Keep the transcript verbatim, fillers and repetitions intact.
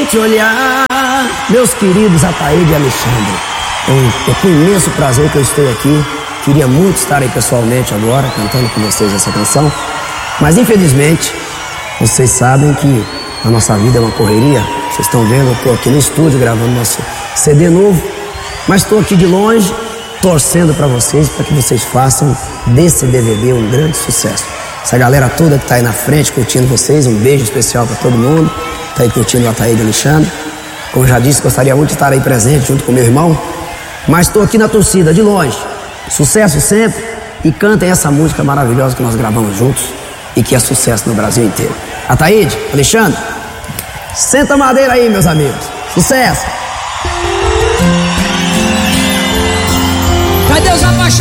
te olhar, meus queridos Ataíde e Alexandre. É com imenso prazer que eu estou aqui. Queria muito estar aí pessoalmente agora, cantando com vocês essa canção. Mas infelizmente, vocês sabem que a nossa vida é uma correria. Vocês estão vendo, eu estou aqui no estúdio gravando nosso C D novo. Mas estou aqui de longe, torcendo para vocês, para que vocês façam desse D V D um grande sucesso. Essa galera toda que está aí na frente curtindo vocês, um beijo especial para todo mundo. Está aí curtindo o Ataíde e Alexandre. Como eu já disse, gostaria muito de estar aí presente junto com meu irmão. Mas estou aqui na torcida, de longe. Sucesso sempre. E cantem essa música maravilhosa que nós gravamos juntos e que é sucesso no Brasil inteiro. Ataíde, Alexandre, senta a madeira aí, meus amigos. Sucesso! Cadê os apaixonados?